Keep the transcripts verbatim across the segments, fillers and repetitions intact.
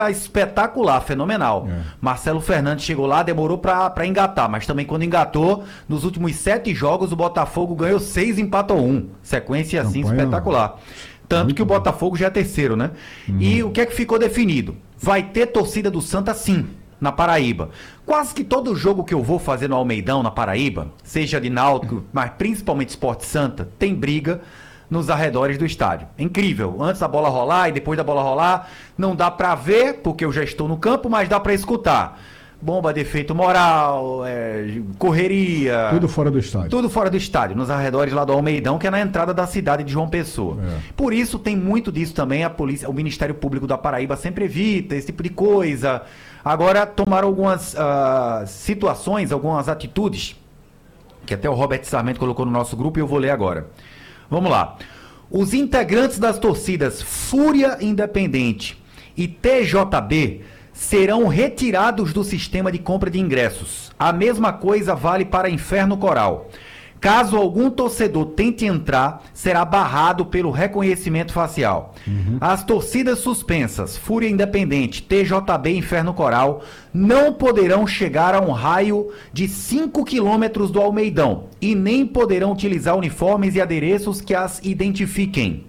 espetacular, fenomenal. É. Marcelo Fernandes chegou lá, demorou para engatar, mas também quando engatou, nos últimos sete jogos, o Botafogo ganhou seis e empatou um. Sequência assim Campanha espetacular. Tanto muito que o Botafogo já é terceiro, né? Uhum. E o que é que ficou definido? Vai ter torcida do Santa sim, na Paraíba. Quase que todo jogo que eu vou fazer no Almeidão, na Paraíba, seja de Náutico, mas principalmente Sport Santa, tem briga nos arredores do estádio. É incrível. Antes da bola rolar e depois da bola rolar, não dá pra ver, porque eu já estou no campo, mas dá pra escutar. Bomba de efeito moral, é, correria... Tudo fora do estádio. Tudo fora do estádio, nos arredores lá do Almeidão, que é na entrada da cidade de João Pessoa. É. Por isso, tem muito disso também, a polícia, o Ministério Público da Paraíba sempre evita esse tipo de coisa. Agora, tomaram algumas uh, situações, algumas atitudes, que até o Robert Sarmento colocou no nosso grupo e eu vou ler agora. Vamos lá. Os integrantes das torcidas Fúria Independente e T J B serão retirados do sistema de compra de ingressos. A mesma coisa vale para Inferno Coral. Caso algum torcedor tente entrar, será barrado pelo reconhecimento facial. Uhum. As torcidas suspensas, Fúria Independente, T J B e Inferno Coral, não poderão chegar a um raio de cinco quilômetros do Almeidão e nem poderão utilizar uniformes e adereços que as identifiquem.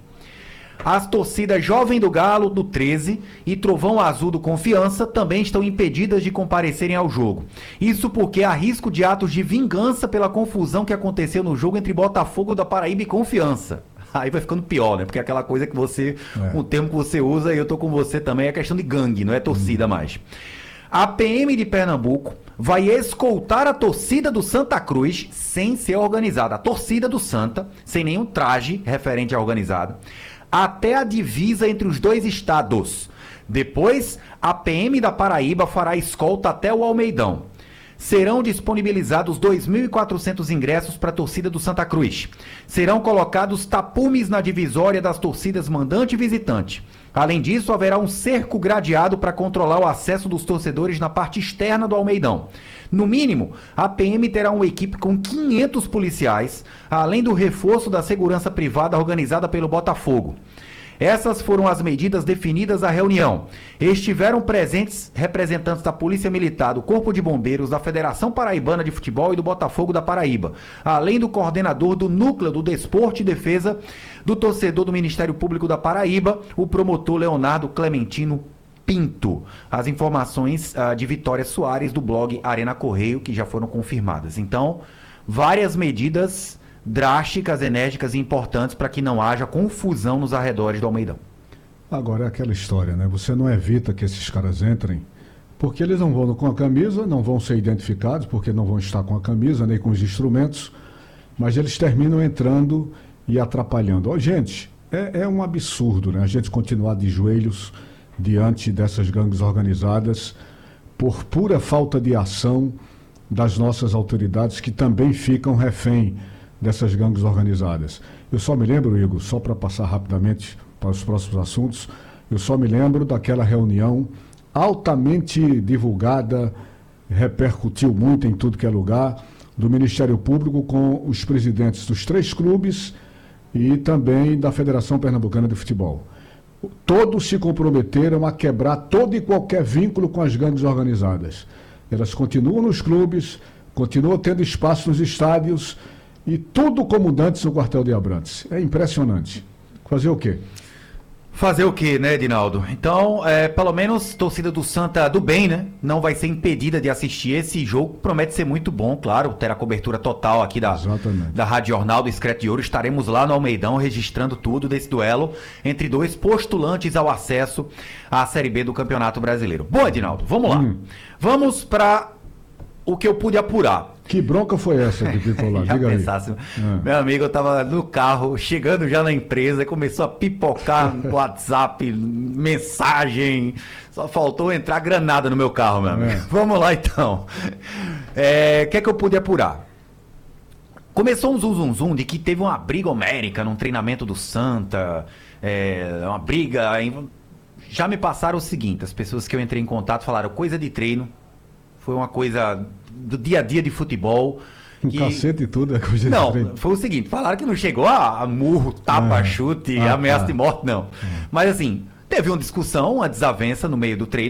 As torcidas Jovem do Galo, do treze, e Trovão Azul do Confiança também estão impedidas de comparecerem ao jogo. Isso porque há risco de atos de vingança pela confusão que aconteceu no jogo entre Botafogo da Paraíba e Confiança. Aí vai ficando pior, né? Porque é aquela coisa que você, é. um termo que você usa, e eu tô com você também, é questão de gangue, não é torcida hum. mais. A P M de Pernambuco vai escoltar a torcida do Santa Cruz sem ser organizada. A torcida do Santa, sem nenhum traje referente à organizada, até a divisa entre os dois estados. Depois, a P M da Paraíba fará escolta até o Almeidão. Serão disponibilizados dois mil e quatrocentos ingressos para a torcida do Santa Cruz. Serão colocados tapumes na divisória das torcidas mandante e visitante. Além disso, haverá um cerco gradeado para controlar o acesso dos torcedores na parte externa do Almeidão. No mínimo, a P M terá uma equipe com quinhentos policiais, além do reforço da segurança privada organizada pelo Botafogo. Essas foram as medidas definidas à reunião. Estiveram presentes representantes da Polícia Militar, do Corpo de Bombeiros, da Federação Paraibana de Futebol e do Botafogo da Paraíba, além do coordenador do Núcleo do Desporto e Defesa do Torcedor do Ministério Público da Paraíba, o promotor Leonardo Clementino Pinto. As informações uh, de Vitória Soares, do blog Arena Correio, que já foram confirmadas. Então, várias medidas drásticas, enérgicas e importantes para que não haja confusão nos arredores do Almeidão. Agora é aquela história, né? Você não evita que esses caras entrem, porque eles não vão com a camisa, não vão ser identificados, porque não vão estar com a camisa, nem com os instrumentos, mas eles terminam entrando e atrapalhando. Oh, gente, é, é um absurdo, né? A gente continuar de joelhos diante dessas gangues organizadas por pura falta de ação das nossas autoridades, que também ficam refém dessas gangues organizadas. Eu só me lembro, Igor, só para passar rapidamente para os próximos assuntos, eu só me lembro daquela reunião altamente divulgada, repercutiu muito em tudo que é lugar, do Ministério Público com os presidentes dos três clubes e também da Federação Pernambucana de Futebol. Todos se comprometeram a quebrar todo e qualquer vínculo com as gangues organizadas. Elas continuam nos clubes, continuam tendo espaço nos estádios e tudo como dantes no quartel de Abrantes. É impressionante. Fazer o quê? Fazer o quê, né, Edinaldo? Então, é, pelo menos torcida do Santa do bem, né? Não vai ser impedida de assistir esse jogo. Promete ser muito bom, claro. Terá cobertura total aqui da, da Rádio Jornal do Excreto de Ouro. Estaremos lá no Almeidão registrando tudo desse duelo entre dois postulantes ao acesso à Série B do Campeonato Brasileiro. Bom, Edinaldo, vamos lá. Hum. Vamos para o que eu pude apurar. Que bronca foi essa que ficou lá? Já Diga pensasse, aí. Meu amigo, eu tava no carro, chegando já na empresa, começou a pipocar no WhatsApp, mensagem, só faltou entrar granada no meu carro, meu amigo. É. Vamos lá então. É, o que é que eu pude apurar? Começou um zum zum zum de que teve uma briga homérica num treinamento do Santa, é, uma briga... Em... Já me passaram o seguinte, as pessoas que eu entrei em contato falaram, coisa de treino, foi uma coisa do dia a dia de futebol. Um que... cacete e tudo, é coisa Não, de treino. foi o seguinte, falaram que não chegou a, a murro, tapa, ah, chute, ah, ameaça ah, de morte, não. Ah. Mas assim, teve uma discussão, uma desavença no meio do treino.